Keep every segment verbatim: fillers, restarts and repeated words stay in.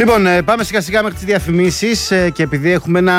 Λοιπόν, πάμε σιγά σιγά μέχρι τις διαφημίσεις και επειδή έχουμε ένα,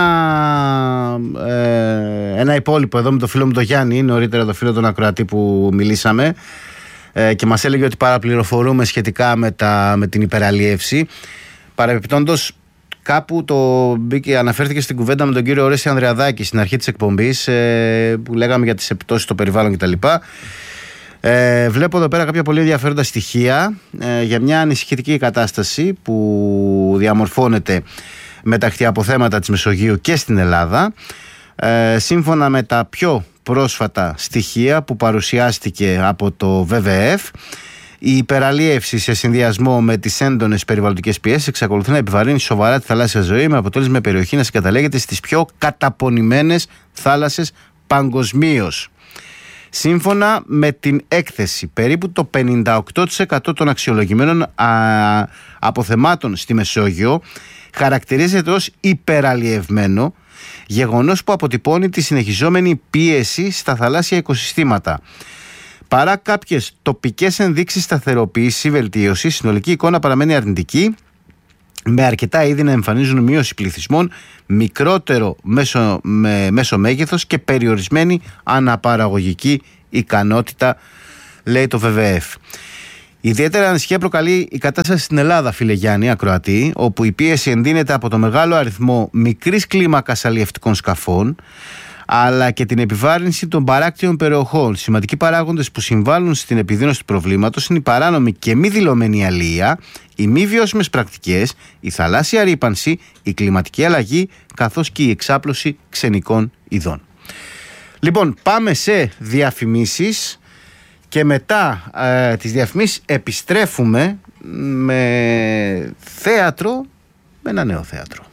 ε, ένα υπόλοιπο εδώ με το φίλο μου τον Γιάννη, νωρίτερα το φίλο τον ακροατή που μιλήσαμε ε, και μας έλεγε ότι παραπληροφορούμε σχετικά με, τα, με την υπεραλίευση. Παρεμπιπτόντως, κάπου το μπήκε, αναφέρθηκε στην κουβέντα με τον κύριο Ορέστη Ανδρεαδάκη στην αρχή της εκπομπής ε, που λέγαμε για τις επιπτώσεις στο περιβάλλον κτλ. Ε, βλέπω εδώ πέρα κάποια πολύ ενδιαφέροντα στοιχεία ε, για μια ανησυχητική κατάσταση που διαμορφώνεται με τα κτηνιαποθέματα της Μεσογείου και στην Ελλάδα. Ε, σύμφωνα με τα πιο πρόσφατα στοιχεία που παρουσιάστηκε από το βι ντάμπλιου εφ, η υπεραλίευση σε συνδυασμό με τις έντονες περιβαλλοντικές πιέσεις εξακολουθεί να επιβαρύνει σοβαρά τη θαλάσσια ζωή, με αποτέλεσμα η περιοχή να συγκαταλέγεται στις πιο καταπονημένες θάλασσες παγκοσμίως. Σύμφωνα με την έκθεση, περίπου το πενήντα οκτώ τοις εκατό των αξιολογημένων α, αποθεμάτων στη Μεσόγειο χαρακτηρίζεται ως υπεραλλιευμένο, γεγονός που αποτυπώνει τη συνεχιζόμενη πίεση στα θαλάσσια οικοσυστήματα. Παρά κάποιες τοπικές ενδείξεις σταθεροποίησης ή βελτίωσης, η συνολική εικόνα παραμένει αρνητική, με αρκετά είδη να εμφανίζουν μείωση πληθυσμών, μικρότερο μέσο, με, μέσο μέγεθος και περιορισμένη αναπαραγωγική ικανότητα, λέει το βι ντάμπλιου εφ. Ιδιαίτερα ανησυχία προκαλεί η κατάσταση στην Ελλάδα, φίλε Γιάννη, ακροατή, όπου η πίεση εντείνεται από το μεγάλο αριθμό μικρής κλίμακας αλλιευτικών σκαφών, αλλά και την επιβάρυνση των παράκτιων περιοχών. Σημαντικοί παράγοντες που συμβάλλουν στην επιδείνωση του προβλήματος είναι η παράνομη και μη δηλωμένη αλία, οι μη βιώσιμες πρακτικές, η θαλάσσια ρύπανση, η κλιματική αλλαγή, καθώς και η εξάπλωση ξενικών ειδών. Λοιπόν, πάμε σε διαφημίσεις και μετά ε, τις διαφημίσεις επιστρέφουμε με θέατρο, με ένα νέο θέατρο.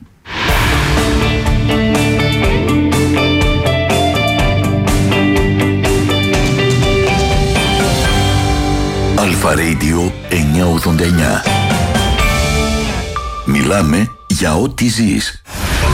Αλφα Radio εννιακόσια ογδόντα εννιά. Μιλάμε για ό,τι ζεις.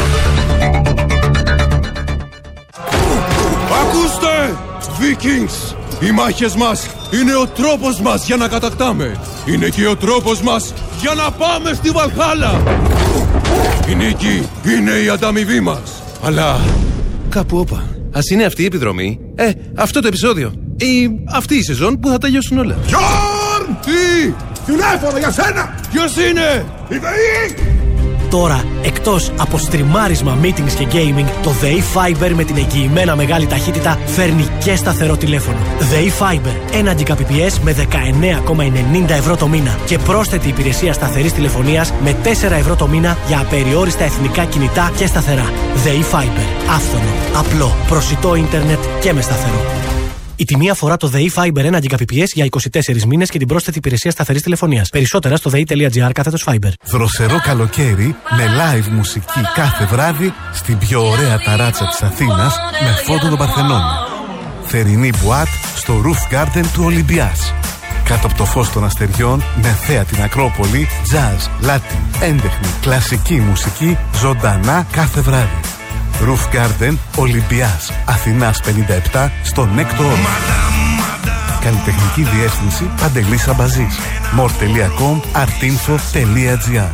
Ακούστε! Vikings! Οι μάχες μας είναι ο τρόπος μας για να κατακτάμε. Είναι και ο τρόπος μας για να πάμε στη Βαλχάλα. Η νίκη είναι η ανταμοιβή μας. Αλλά κάπου όπα. Ας είναι αυτή η επιδρομή. Ε, αυτό το επεισόδιο. Ή αυτή η σεζόν που θα τελειώσουν όλα. Γιόρν! Τι! Τηλέφωνο για σένα! Ποιος είναι? Η ΔΕΗ! Τώρα, εκτός από στριμάρισμα, meetings και gaming, το ΔΕΗ Fiber με την εγγυημένα μεγάλη ταχύτητα φέρνει και σταθερό τηλέφωνο. ΔΕΗ Fiber, ένα Gbps με δεκαεννέα κόμμα ενενήντα ευρώ το μήνα και πρόσθετη υπηρεσία σταθερής τηλεφωνίας με τέσσερα ευρώ το μήνα για απεριόριστα εθνικά κινητά και σταθερά. ΔΕΗ Fiber, άφθονο, απλό, προσιτό ίντερνετ και με σταθερό. Η τιμή αφορά το ΔΕΗ Fiber ένα Gbps για είκοσι τέσσερις μήνες και την πρόσθετη υπηρεσία σταθερής τηλεφωνίας. Περισσότερα στο δei.gr κάθετος Fiber. Δροσερό καλοκαίρι με live μουσική κάθε βράδυ στην πιο ωραία ταράτσα της Αθήνας με φόντο τον Παρθενώνα. Θερινή μπουάτ στο Roof Garden του Ολυμπιάς. Κάτω από το φως των αστεριών με θέα την Ακρόπολη, jazz, latin, έντεχνη, κλασική μουσική ζωντανά κάθε βράδυ. Roof Garden, Ολυμπιάς, Αθηνάς πενήντα επτά, στον Νέκτο Όρος. Καλλιτεχνική διεύθυνση Παντελής Αμπαζής. more τελεία com, artinfo τελεία gr.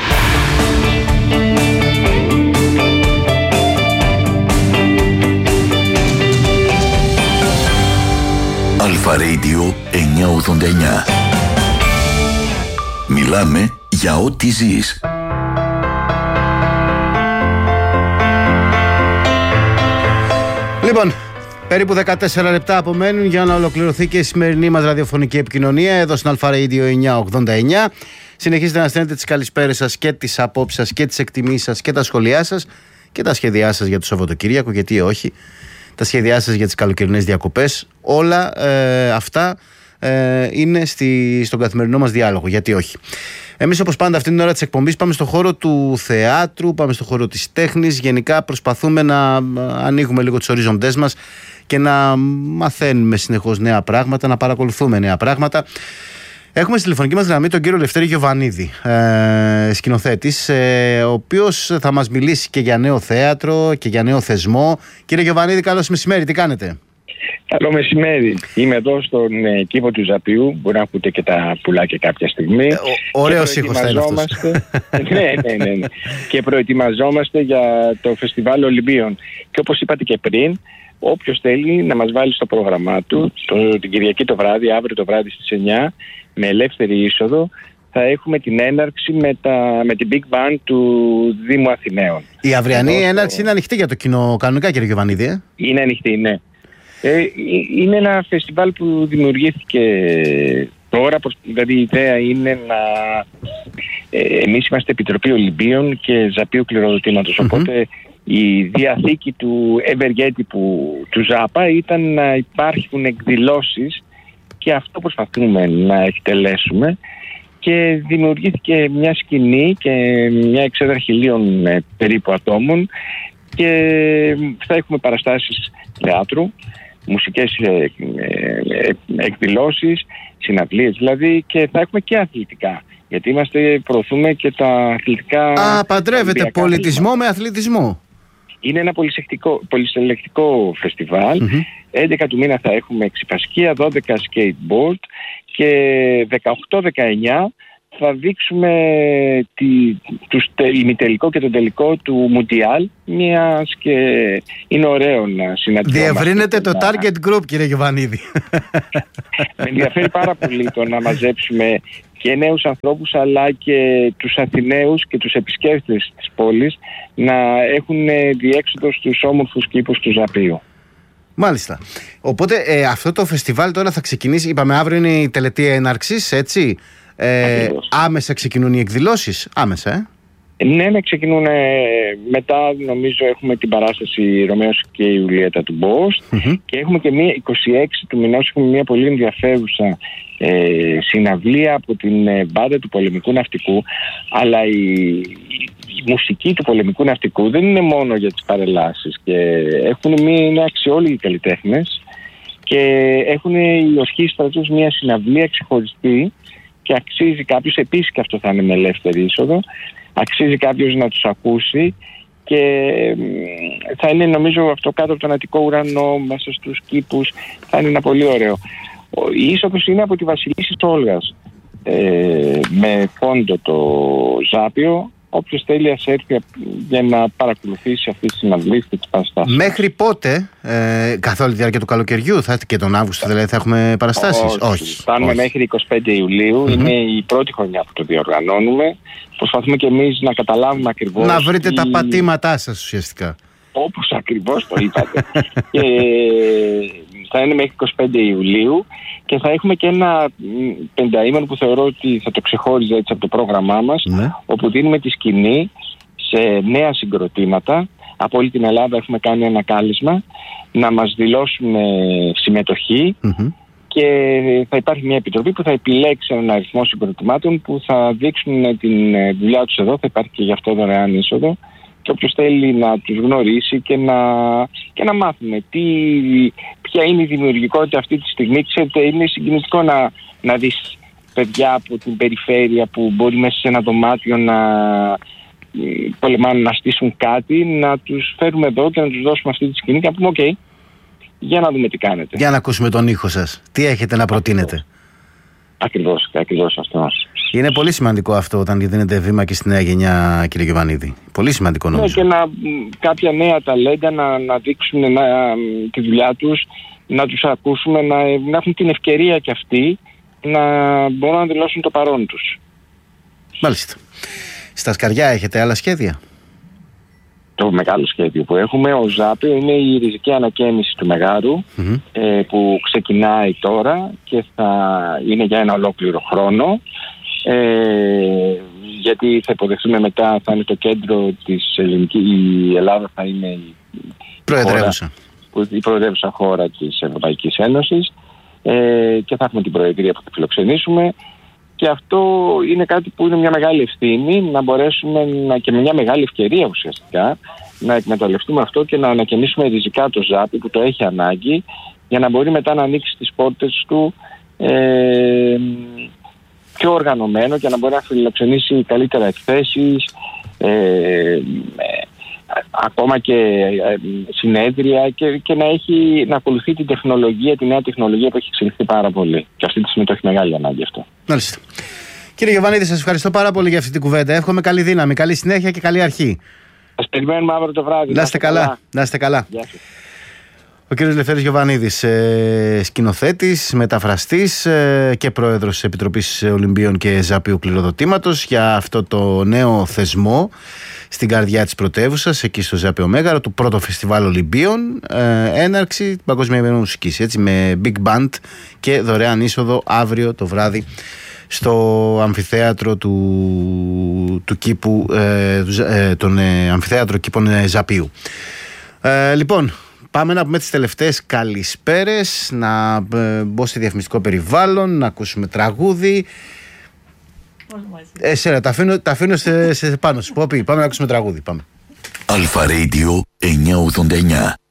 Αλφα Radio εννιακόσια ογδόντα εννιά. Μιλάμε για ό,τι ζεις. Λοιπόν, περίπου δεκατέσσερα λεπτά απομένουν για να ολοκληρωθεί και η σημερινή μας ραδιοφωνική επικοινωνία εδώ στην Αλφα Radio εννιακόσια ογδόντα εννιά. Συνεχίζετε να στέλνετε τις καλησπέρες σας και τις απόψεις σας και τις εκτιμήσεις σας και τα σχόλιά σας και τα σχέδιά σας για το Σαββατοκύριακο, γιατί όχι, τα σχέδιά σας για τις καλοκαιρινές διακοπές. Όλα ε, αυτά ε, είναι στη, στον καθημερινό μας διάλογο, γιατί όχι. Εμείς, όπως πάντα, αυτή την ώρα της εκπομπής πάμε στον χώρο του θεάτρου, πάμε στον χώρο της τέχνης. Γενικά προσπαθούμε να ανοίγουμε λίγο τους οριζοντές μας και να μαθαίνουμε συνεχώς νέα πράγματα, να παρακολουθούμε νέα πράγματα. Έχουμε στη τηλεφωνική μας γραμμή τον κύριο Λευτέρη Γιωβανίδη, ε, σκηνοθέτης, ε, ο οποίος θα μας μιλήσει και για νέο θέατρο και για νέο θεσμό. Κύριε Γιωβανίδη, καλώς μεσημέρι, τι κάνετε? Καλό μεσημέρι. Είμαι εδώ στον ε, κήπο του Ζαπίου. Μπορεί να ακούτε και τα πουλάκια κάποια στιγμή. Ε, ωραίος ήχος θα είναι αυτός. ναι, ναι, ναι, ναι. Και προετοιμαζόμαστε για το Φεστιβάλ Ολυμπίων. Και όπως είπατε και πριν, όποιος θέλει να μας βάλει στο πρόγραμμά του, το, την Κυριακή το βράδυ, αύριο το βράδυ στις εννιά, με ελεύθερη είσοδο, θα έχουμε την έναρξη με, τα, με την Big Band του Δήμου Αθηναίων. Η αυριανή Εδώ, έναρξη το... είναι ανοιχτή για το κοινό κανονικά, κύριε Γιωβανίδη, ε? Είναι ανοιχτή, ναι. Ε, είναι ένα φεστιβάλ που δημιουργήθηκε τώρα, δηλαδή η ιδέα είναι να... Ε, εμείς είμαστε Επιτροπή Ολυμπίων και Ζαπίου Κληροδοτήματος, mm-hmm. οπότε η διαθήκη του ευεργέτη που, του ΖΑΠΑ ήταν να υπάρχουν εκδηλώσεις και αυτό προσπαθούμε να εκτελέσουμε. Και δημιουργήθηκε μια σκηνή και μια εξέδρα χιλίων ε, περίπου ατόμων και θα έχουμε παραστάσεις θεάτρου, μουσικές ε, ε, εκδηλώσεις, συναυλίες δηλαδή, και θα έχουμε και αθλητικά. Γιατί είμαστε, προωθούμε και τα αθλητικά... Α, παντρεύετε πολιτισμό με αθλητισμό. Είναι ένα πολυσελεκτικό φεστιβάλ. Mm-hmm. έντεκα του μήνα θα έχουμε εξιπασκία, δώδεκα skateboard και δεκαοκτώ δεκαεννιά θα δείξουμε τη, τους, ημιτελικό και τον τελικό του Μουντιάλ, μιας και είναι ωραίο να συναντηθούμε. Διευρύνετε το να... target group, κύριε Γιωβανίδη. Με ενδιαφέρει πάρα πολύ το να μαζέψουμε και νέους ανθρώπους αλλά και τους Αθηναίους και τους επισκέπτες της πόλης να έχουν διέξοδο στους όμορφους κήπους του Ζαπίου. Μάλιστα. Οπότε ε, αυτό το φεστιβάλ τώρα θα ξεκινήσει, είπαμε αύριο είναι η τελετή έναρξης, έτσι. Ε, άμεσα ξεκινούν οι εκδηλώσεις, άμεσα, ε. Ναι, ναι, ξεκινούν ε, μετά, νομίζω έχουμε την παράσταση Ρωμαίος και η Ιουλιέτα του Μπόστ mm-hmm. και έχουμε και μία είκοσι έξι του μηνός, έχουμε μία πολύ ενδιαφέρουσα ε, συναυλία από την ε, μπάντα του πολεμικού ναυτικού, αλλά η, η μουσική του πολεμικού ναυτικού δεν είναι μόνο για τις παρελάσεις και έχουν μία, είναι αξιόλογοι καλλιτέχνες και έχουν οι οσχοί στρατούς μία συναυλία ξεχωριστή και αξίζει κάποιος, επίσης και αυτό θα είναι με ελεύθερη είσοδο, αξίζει κάποιος να τους ακούσει και θα είναι, νομίζω, αυτό κάτω από τον Αττικό ουρανό, μέσα στους κήπους, θα είναι ένα πολύ ωραίο. Η είσοδος είναι από τη Βασιλίσσης Όλγας, ε, με φόντο το Ζάπιο. Όποιος θέλει ας έρθει για να παρακολουθήσει αυτή τη συναυλία και τις παραστάσεις. Μέχρι πότε, ε, καθ' όλη τη διάρκεια του καλοκαιριού, θα έρθει και τον Αύγουστο, δηλαδή θα έχουμε παραστάσεις? Όχι. Όχι. Φτάνουμε Όχι. μέχρι είκοσι πέντε Ιουλίου, mm-hmm. είναι η πρώτη χρονιά που το διοργανώνουμε. Προσπαθούμε και εμείς να καταλάβουμε ακριβώς. Να βρείτε τι... τα πατήματά σας ουσιαστικά. Όπως ακριβώς το είπατε. Και θα είναι μέχρι είκοσι πέντε Ιουλίου και θα έχουμε και ένα πενταήμερο που θεωρώ ότι θα το ξεχώριζε έτσι από το πρόγραμμά μας, ναι. όπου δίνουμε τη σκηνή σε νέα συγκροτήματα. Από όλη την Ελλάδα έχουμε κάνει ένα κάλεσμα να μας δηλώσουν συμμετοχή mm-hmm. και θα υπάρχει μια επιτροπή που θα επιλέξει έναν αριθμό συγκροτημάτων που θα δείξουν την δουλειά τους εδώ. Θα υπάρχει και γι' αυτό δωρεάν είσοδο. Και όποιος θέλει να τους γνωρίσει και να, και να μάθουμε τι, ποια είναι η δημιουργικότητα αυτή τη στιγμή. Ξέρετε, είναι συγκινητικό να, να δεις παιδιά από την περιφέρεια που μπορεί μέσα σε ένα δωμάτιο να πολεμάνε, να στήσουν κάτι, να τους φέρουμε εδώ και να τους δώσουμε αυτή τη σκηνή και να πούμε οκ, okay, για να δούμε τι κάνετε. Για να ακούσουμε τον ήχο σας. Τι έχετε να προτείνετε? Ακριβώς, ακριβώς αυτό. Είναι πολύ σημαντικό αυτό όταν δίνετε βήμα και στη νέα γενιά, κύριε Γιωβανίδη. Πολύ σημαντικό νομίζω. Ναι, και να, κάποια νέα ταλέντα να, να δείξουν να, τη δουλειά τους, να τους ακούσουμε, να, να έχουν την ευκαιρία κι αυτοί να μπορούν να δηλώσουν το παρόν τους. Μάλιστα. Στα Σκαριά έχετε άλλα σχέδια? Το μεγάλο σχέδιο που έχουμε, ο Ζάπιο, είναι η ριζική ανακαίνιση του Μεγάρου mm-hmm. ε, που ξεκινάει τώρα και θα είναι για ένα ολόκληρο χρόνο. Ε, γιατί θα υποδεχθούμε μετά, θα είναι το κέντρο της ελληνικής, η Ελλάδα θα είναι η προεδρεύουσα χώρα, η προεδρεύουσα χώρα της Ευρωπαϊκής Ένωσης ε, και θα έχουμε την προεδρία που θα φιλοξενήσουμε και αυτό είναι κάτι που είναι μια μεγάλη ευθύνη να μπορέσουμε να, και με μια μεγάλη ευκαιρία ουσιαστικά να εκμεταλλευτούμε αυτό και να ανακαινήσουμε ριζικά το Ζάπι που το έχει ανάγκη για να μπορεί μετά να ανοίξει τις πόρτες του ε, πιο οργανωμένο και να μπορεί να φιλοξενήσει καλύτερα εκθέσεις. Ε, ακόμα και ε, συνέδρια και, και να, έχει, να ακολουθεί την τεχνολογία, τη νέα τεχνολογία που έχει εξελιχθεί πάρα πολύ. Και αυτή τη στιγμή το έχει μεγάλη ανάγκη αυτό. Μάλιστα. Κύριε Γιωβανίδη, σας ευχαριστώ πάρα πολύ για αυτή την κουβέντα. Εύχομαι καλή δύναμη, καλή συνέχεια και καλή αρχή. Σας περιμένουμε αύριο το βράδυ. Να είστε καλά. καλά. Να είστε καλά. Γεια σας. Ο κύριος Λευτέρης Γιωβανίδης, ε, σκηνοθέτης, μεταφραστής ε, και πρόεδρος της Επιτροπής Ολυμπίων και Ζαπίου Κληροδοτήματος για αυτό το νέο θεσμό στην καρδιά της πρωτεύουσας, εκεί στο Ζάπιο Μέγαρο, του πρώτο φεστιβάλ Ολυμπίων, ε, έναρξη Παγκόσμια ημέρα μουσικής, έτσι, με big band και δωρεάν είσοδο αύριο το βράδυ στο αμφιθέατρο του, του κήπου, ε, ε, τον ε, αμφιθέατρο κήπων ε, Ζαπίου. Ε, λοιπόν, πάμε να πούμε τις τελευταίες καλησπέρες, να ε, μπω σε διαφημιστικό περιβάλλον, να ακούσουμε τραγούδι. Εσένα, τα αφήνω, τα αφήνω σε, σε πάνω σου. Πάμε να ακούσουμε τραγούδι. Πάμε. Αλφα Radio εννιακόσια ογδόντα εννιά.